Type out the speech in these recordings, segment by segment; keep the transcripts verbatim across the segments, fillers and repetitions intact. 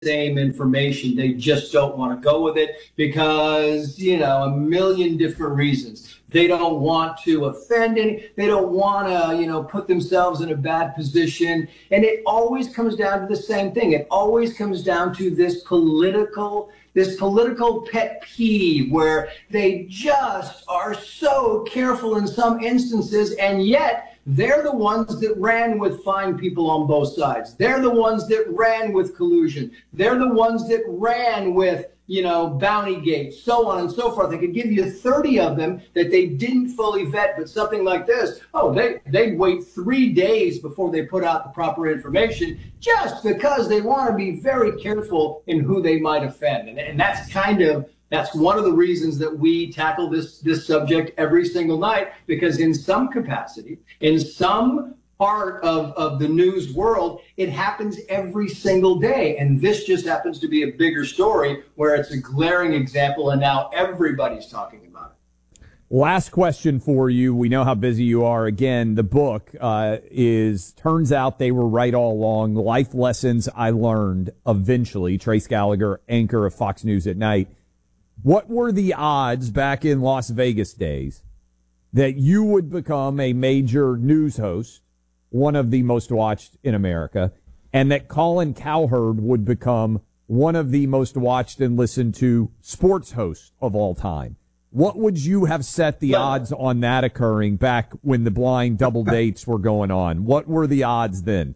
same information. They just don't want to go with it because, you know, a million different reasons. They don't want to offend any, they don't want to, you know, put themselves in a bad position. And it always comes down to the same thing. It always comes down to this political, this political pet peeve where they just are so careful in some instances, and yet they're the ones that ran with fine people on both sides. They're the ones that ran with collusion. They're the ones that ran with, you know, bounty gates, so on and so forth. They could give you thirty of them that they didn't fully vet, but something like this, oh, they, they'd wait three days before they put out the proper information just because they want to be very careful in who they might offend. And, and that's kind of, that's one of the reasons that we tackle this, this subject every single night, because in some capacity, in some part of, of the news world, it happens every single day. And this just happens to be a bigger story where it's a glaring example, and now everybody's talking about it. Last question for you. We know how busy you are. Again, the book uh, is, turns out they were right all along. Life Lessons I Learned Eventually. Trace Gallagher, anchor of Fox News at Night. What were the odds back in Las Vegas days that you would become a major news host, one of the most watched in America, and that Colin Cowherd would become one of the most watched and listened to sports hosts of all time? What would you have set the well, odds on that occurring back when the blind double dates were going on? What were the odds then?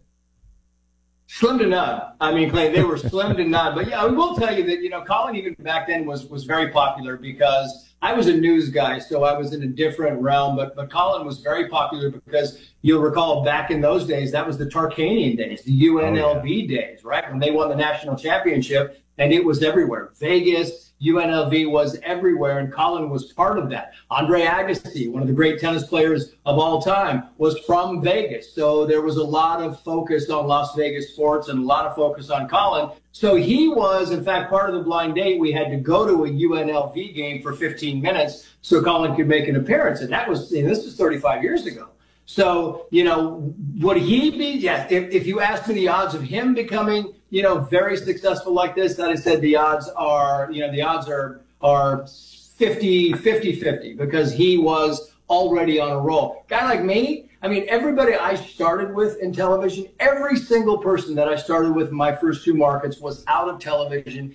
Slim to none. I mean, Clay, they were slim to none. But yeah, I will tell you that, you know, Colin even back then was was very popular because I was a news guy, so I was in a different realm. But but Colin was very popular because you'll recall back in those days, that was the Tarkanian days, the U N L V oh, yeah. days, right? When they won the national championship, and it was everywhere. Vegas, U N L V was everywhere, and Colin was part of that. Andre Agassi, one of the great tennis players of all time, was from Vegas. So there was a lot of focus on Las Vegas sports and a lot of focus on Colin. So he was, in fact, part of the blind date. We had to go to a U N L V game for fifteen minutes so Colin could make an appearance. And that was, you know, this is thirty-five years ago. So, you know, would he be, yes, if, if you asked me the odds of him becoming, you know, very successful like this, that I said the odds are, you know, the odds are are fifty, fifty, fifty, because he was already on a roll. Guy like me, I mean, everybody I started with in television, every single person that I started with in my first two markets was out of television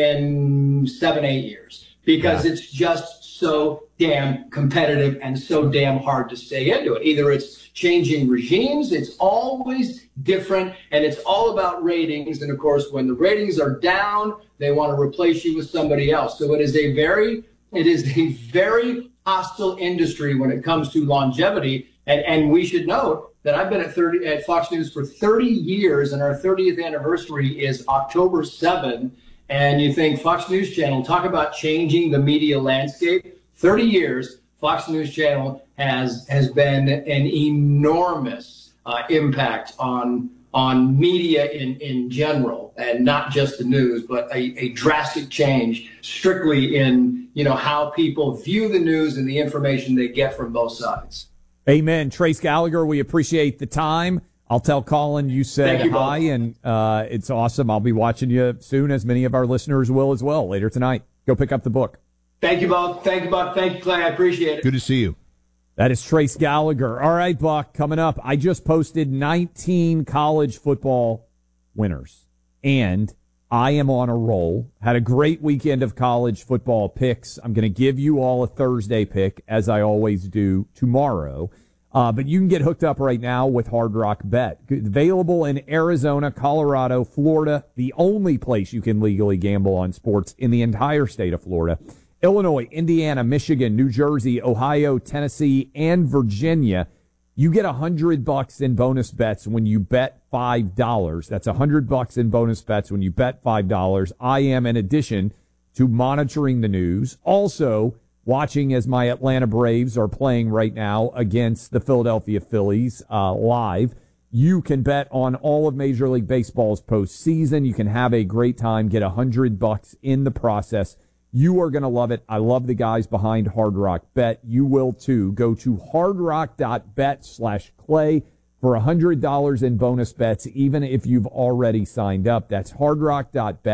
in seven, eight years, because yeah. it's just so damn competitive and so damn hard to stay into it. Either it's changing regimes, it's always different, and it's all about ratings. And of course, when the ratings are down, they want to replace you with somebody else. So it is a very, it is a very hostile industry when it comes to longevity. And and we should note that I've been at thirty at Fox News for thirty years, and our thirtieth anniversary is October seventh. And you think Fox News Channel, talk about changing the media landscape. thirty years, Fox News Channel has has been an enormous uh, impact on on media in, in general, and not just the news, but a, a drastic change strictly in, you know, how people view the news and the information they get from both sides. Amen. Trace Gallagher, we appreciate the time. I'll tell Colin you said you, hi, both. and uh, it's awesome. I'll be watching you soon, as many of our listeners will as well, later tonight. Go pick up the book. Thank you, Bob. Thank you, Buck. Thank you, Clay. I appreciate it. Good to see you. That is Trace Gallagher. All right, Buck, coming up, I just posted nineteen college football winners, and I am on a roll. Had a great weekend of college football picks. I'm going to give you all a Thursday pick, as I always do, tomorrow. Uh, but you can get hooked up right now with Hard Rock Bet. Available in Arizona, Colorado, Florida, the only place you can legally gamble on sports in the entire state of Florida. Illinois, Indiana, Michigan, New Jersey, Ohio, Tennessee, and Virginia. You get a hundred bucks in bonus bets when you bet five dollars. That's a hundred bucks in bonus bets when you bet five dollars. I am, in addition to monitoring the news, also watching as my Atlanta Braves are playing right now against the Philadelphia Phillies uh, live. You can bet on all of Major League Baseball's postseason. You can have a great time, get a hundred bucks in the process. You are going to love it. I love the guys behind Hard Rock Bet. You will too. Go to hardrock.bet slash Clay for one hundred dollars in bonus bets, even if you've already signed up. That's hardrock dot bet.